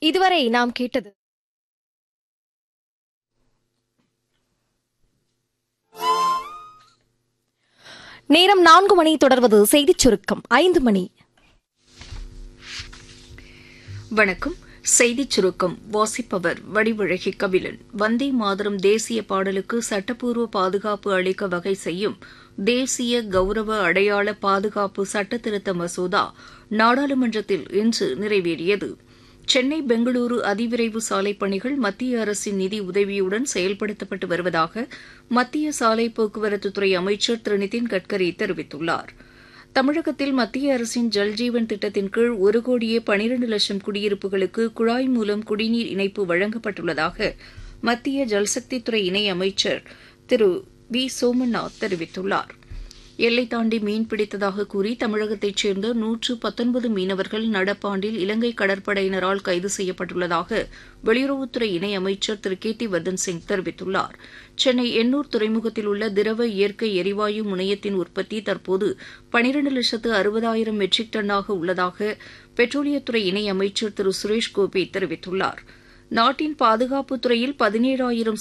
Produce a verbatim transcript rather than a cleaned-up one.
இதுவரை நாம் கேட்டது நேரம் நான்கு மணி. தொடர்வது செய்திச் சுருக்கம் ஐந்து மணி. வணக்கம். செய்திச் சுருக்கம் வாசிப்பவர் வடிவழகி கபிலன். வந்தே மாதரம் தேசிய பாடலுக்கு சட்டப்பூர்வ பாதுகாப்பு அளிக்க வகை செய்யும் தேசிய கௌரவ அடையாள பாதுகாப்பு சட்டத்திருத்த மசோதா நாடாளுமன்றத்தில் இன்று நிறைவேறியது. சென்னை பெங்களூரு அதிவிரைவு சாலைப் பணிகள் மத்திய அரசின் நிதி உதவியுடன் செயல்படுத்தப்பட்டு வருவதாக மத்திய சாலை போக்குவரத்துத்துறை அமைச்சர் திரு நிதின் கட்கரி தெரிவித்துள்ளார். தமிழகத்தில் மத்திய அரசின் ஜல்ஜீவன் திட்டத்தின் கீழ் ஒரு கோடியே பனிரண்டு லட்சம் குடியிருப்புகளுக்கு குழாய் மூலம் குடிநீர் இணைப்பு வழங்கப்பட்டுள்ளதாக மத்திய ஜல்சக்தித்துறை இணை அமைச்சர் திரு வி சோமநாத் தெரிவித்துள்ளார். எல்லை தாண்டி மீன் பிடித்ததாக கூறி தமிழகத்தைச் சேர்ந்த நூற்று பத்தொன்பது மீனவர்கள் நடப்பாண்டில் இலங்கை கடற்படையினரால் கைது செய்யப்பட்டுள்ளதாக வெளியுறவுத்துறை இணையமைச்சர் திரு கே டி வர்தன் சிங் தெரிவித்துள்ளார். சென்னை எண்ணூர் துறைமுகத்தில் உள்ள திரவ இயற்கை எரிவாயு முனையத்தின் உற்பத்தி தற்போது பனிரண்டு லட்சத்து அறுபதாயிரம் மெட்ரிக் டன்னாக உள்ளதாக பெட்ரோலியத்துறை இணையமைச்சர் திரு சுரேஷ் கோபி தெரிவித்துள்ளார். நாட்டின் பாதுகாப்புத் துறையில் பதினேழாயிரம்